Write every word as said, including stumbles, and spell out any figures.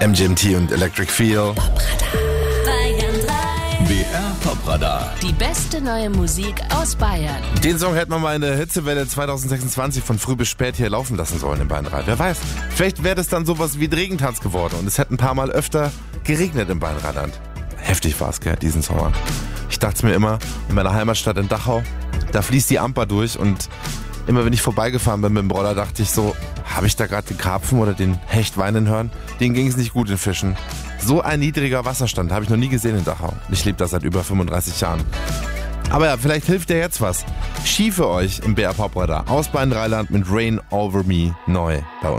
M G M T und Electric Feel. B R Popradar. Die beste neue Musik aus Bayern. Den Song hätte man mal in der Hitzewelle zwanzig sechsundzwanzig von früh bis spät hier laufen lassen sollen im Bayernrad. Wer weiß, vielleicht wäre das dann sowas wie ein Regentanz geworden und es hätte ein paar Mal öfter geregnet im Bayernradland. Heftig war es, gell, diesen Sommer. Ich dachte mir immer, in meiner Heimatstadt in Dachau, da fließt die Amper durch und immer wenn ich vorbeigefahren bin mit dem Roller, dachte ich so, habe ich da gerade den Karpfen oder den Hecht weinen hören? Denen ging es nicht gut in Fischen. So ein niedriger Wasserstand habe ich noch nie gesehen in Dachau. Ich lebe da seit über fünfunddreißig Jahren. Aber ja, vielleicht hilft dir jetzt was. Ski für euch im B R Popradar aus Bayern-Rheinland mit Rain Over Me neu bei uns.